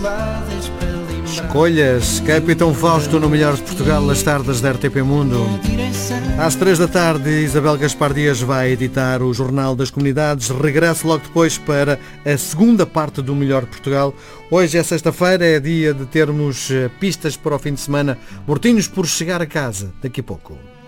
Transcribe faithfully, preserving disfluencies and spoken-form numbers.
Escolhas Capitão Fausto no Melhores de Portugal, as tardes da R T P Mundo. Às três da tarde, Isabel Gaspar Dias vai editar o Jornal das Comunidades. Regresso logo depois para a segunda parte do Melhor de Portugal. Hoje é sexta-feira, é dia de termos pistas para o fim de semana. Mortinhos por chegar a casa, daqui a pouco.